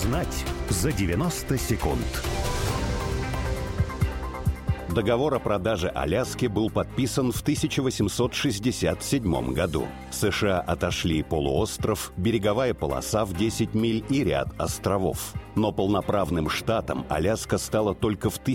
Узнать за 90 секунд. Договор о продаже Аляски был подписан в 1867 году. США отошли полуостров, береговая полоса в 10 миль и ряд островов. Но полноправным штатом Аляска стала только в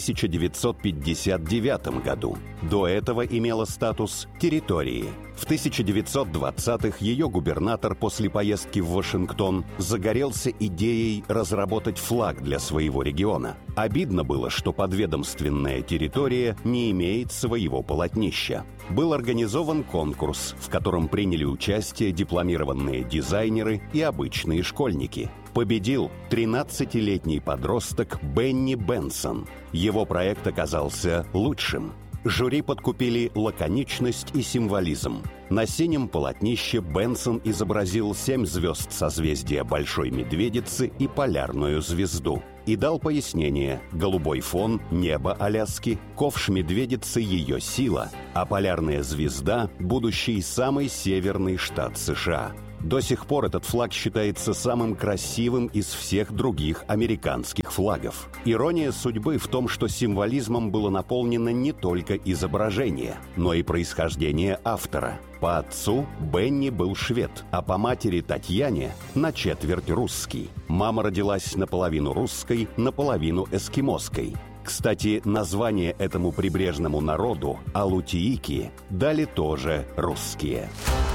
1959 году. До этого имела статус территории. В 1920-х ее губернатор после поездки в Вашингтон загорелся идеей разработать флаг для своего региона. Обидно было, что подведомственная территория не имеет своего полотнища. Был организован конкурс, в котором приняли участие дипломированные дизайнеры и обычные школьники. Победил 13-летний подросток Бенни Бенсон. Его проект оказался лучшим. Жюри подкупили лаконичность и символизм. На синем полотнище Бенсон изобразил 7 звезд созвездия Большой Медведицы и полярную звезду. И дал пояснение: голубой фон, небо Аляски, ковш Медведицы — ее сила, а полярная звезда — будущий самый северный штат США. До сих пор этот флаг считается самым красивым из всех других американских флагов. Ирония судьбы в том, что символизмом было наполнено не только изображение, но и происхождение автора. По отцу Бенни был швед, а по матери Татьяне на четверть русский. Мама родилась наполовину русской, наполовину эскимоской. Кстати, название этому прибрежному народу, алутиики, дали тоже русские.